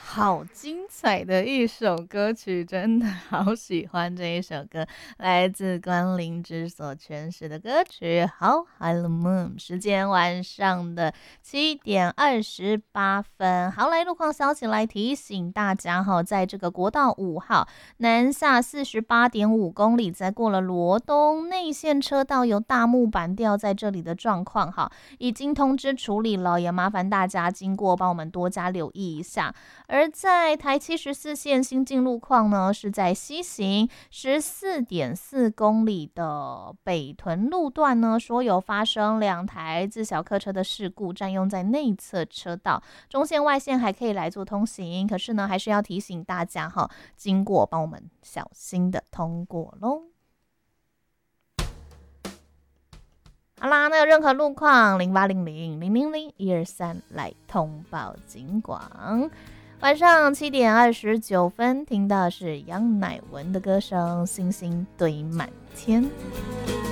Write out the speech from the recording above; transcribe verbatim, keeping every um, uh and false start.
好精彩的一首歌曲，真的好喜欢这一首歌，来自关凌之所诠释的歌曲。好 ，Hello Moon， 时间晚上的七点二十八分。好，来路况消息来提醒大家哈，在这个国道五号南下四十八点五公里，在过了罗东内线车道有大木板掉在这里的状况哈，已经通知处理了，也麻烦大家经过帮我们多加留意一下。而在台七十四线新进路况呢，是在西行十四点四公里的北屯路段呢，说有发生两台自小客车的事故，占用在内侧车道，中线外线还可以来做通行，可是呢，还是要提醒大家哈，经过帮我们小心的通过咯。好啦，那有任何路况，零八零零零零零一二三来通报警广。晚上七点二十九分，听到是杨乃文的歌声《星星堆满天》。